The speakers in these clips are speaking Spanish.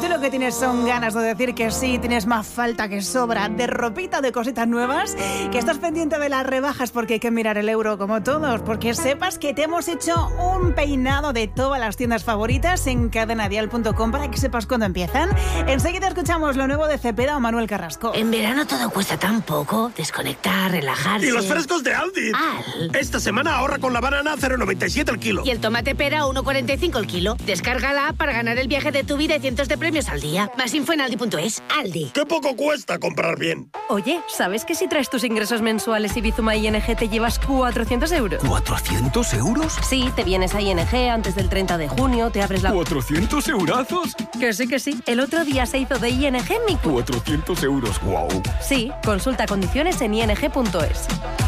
tú lo que tienes son ganas de decir que sí, tienes más falta que sobra de ropita, de cositas nuevas, que estás pendiente de las rebajas porque hay que mirar el euro como todos, porque sepas que te hemos hecho un peinado de todas las tiendas favoritas en cadenadial.com para que sepas cuándo empiezan. Enseguida escuchamos lo nuevo de Cepeda o Manuel Carrasco. En verano todo cuesta tan poco, desconectar, relajarse. Y los frescos de Aldi. Esta semana ahorra con la banana 0,97 el kilo. Y el tomate pera 1,45 el kilo. Descárgala para ganar el viaje de tu vida y cientos de premios al día. Más info en aldi.es. Aldi. ¡Qué poco cuesta comprar bien! Oye, ¿sabes que si traes tus ingresos mensuales y Bizuma ING te llevas 400 euros? ¿400 euros? Sí, te vienes a ING antes del 30 de junio, te abres la... ¿400 eurazos? Que sí. El otro día se hizo de ING mi... 400 euros, wow. Sí, consulta condiciones en ing.es.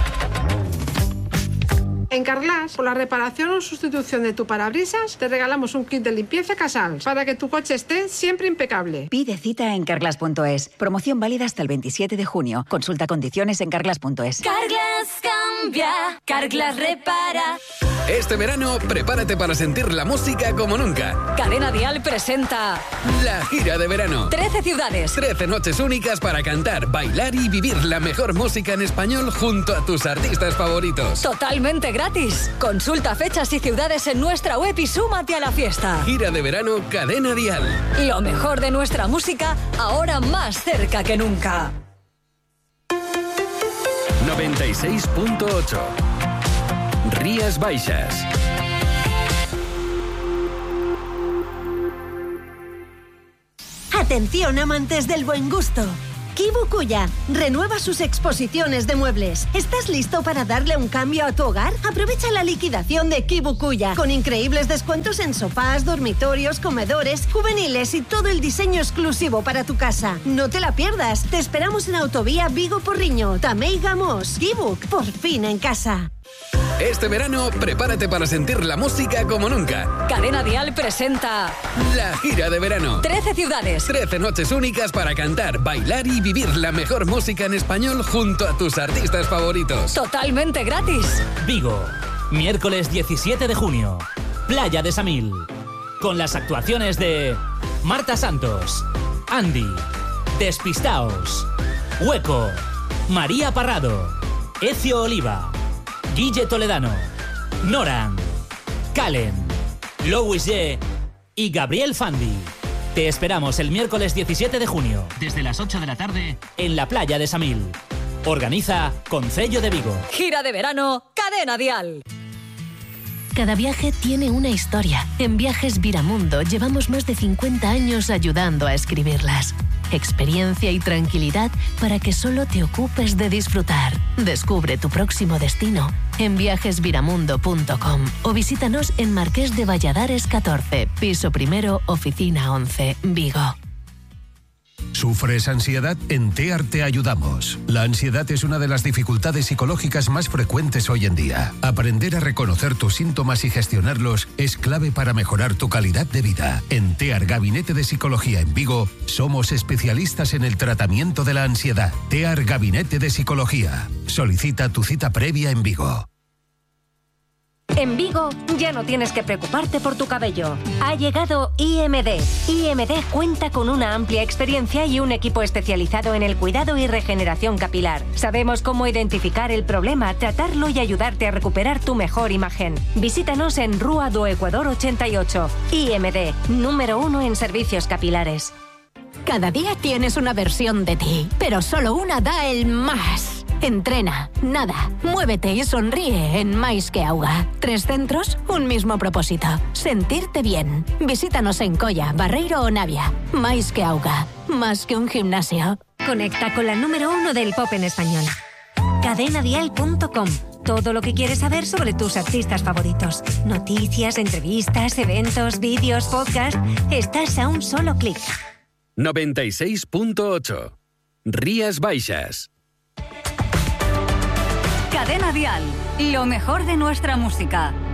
En Carglass, por la reparación o sustitución de tu parabrisas, te regalamos un kit de limpieza Casals para que tu coche esté siempre impecable. Pide cita en Carglass.es. Promoción válida hasta el 27 de junio. Consulta condiciones en Carglass.es. Carglass cambia, Carglass repara. Este verano, prepárate para sentir la música como nunca. Cadena Dial presenta la gira de verano. 13 ciudades. 13 noches únicas para cantar, bailar y vivir la mejor música en español junto a tus artistas favoritos. Totalmente gratis. Consulta fechas y ciudades en nuestra web y súmate a la fiesta. Gira de verano Cadena Dial. Lo mejor de nuestra música, ahora más cerca que nunca. 96.8 Rías Baixas. Atención, amantes del buen gusto. Kibukuya renueva sus exposiciones de muebles. ¿Estás listo para darle un cambio a tu hogar? Aprovecha la liquidación de Kibukuya con increíbles descuentos en sofás, dormitorios, comedores, juveniles y todo el diseño exclusivo para tu casa. No te la pierdas. Te esperamos en Autovía Vigo-Porriño, Tamei Gamos. Kibuk, por fin en casa. Este verano, prepárate para sentir la música como nunca. Cadena Dial presenta la gira de verano. 13 ciudades. 13 noches únicas para cantar, bailar y vivir la mejor música en español junto a tus artistas favoritos. Totalmente gratis. Vigo, miércoles 17 de junio. Playa de Samil. Con las actuaciones de Marta Santos, Andy, Despistaos, Hueco, María Parrado, Ezio Oliva, Guille Toledano, Noran, Calen, Louis G y Gabriel Fandi. Te esperamos el miércoles 17 de junio, desde las 8 de la tarde, en la playa de Samil. Organiza Concello de Vigo. Gira de verano, Cadena Dial. Cada viaje tiene una historia. En Viajes Viramundo llevamos más de 50 años ayudando a escribirlas. Experiencia y tranquilidad para que solo te ocupes de disfrutar. Descubre tu próximo destino en viajesviramundo.com o visítanos en Marqués de Valladares 14, piso primero, oficina 11, Vigo. ¿Sufres ansiedad? En TEAR te ayudamos. La ansiedad es una de las dificultades psicológicas más frecuentes hoy en día. Aprender a reconocer tus síntomas y gestionarlos es clave para mejorar tu calidad de vida. En TEAR Gabinete de Psicología en Vigo, somos especialistas en el tratamiento de la ansiedad. TEAR Gabinete de Psicología. Solicita tu cita previa en Vigo. En Vigo ya no tienes que preocuparte por tu cabello. Ha llegado IMD. IMD cuenta con una amplia experiencia y un equipo especializado en el cuidado y regeneración capilar. Sabemos cómo identificar el problema, tratarlo y ayudarte a recuperar tu mejor imagen. Visítanos en Rúa do Ecuador 88. IMD, número 1 en servicios capilares. Cada día tienes una versión de ti, pero solo una da el más. Entrena, nada, muévete y sonríe en Mais que Auga. 3 centros, un mismo propósito. Sentirte bien. Visítanos en Colla, Barreiro o Navia. Mais que Auga. Más que un gimnasio. Conecta con la número 1 del pop en español. Cadenadial.com. Todo lo que quieres saber sobre tus artistas favoritos. Noticias, entrevistas, eventos, vídeos, podcast. Estás a un solo clic. 96.8 Rías Baixas. Cadena Dial, lo mejor de nuestra música.